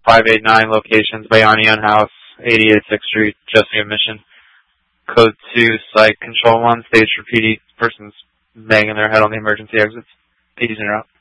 589 locations, Bayanian House, 88 6th Street, Jesse Mission. Code 2, Site Control 1, stage for PD, person's banging their head on the emergency exits. PD's en route.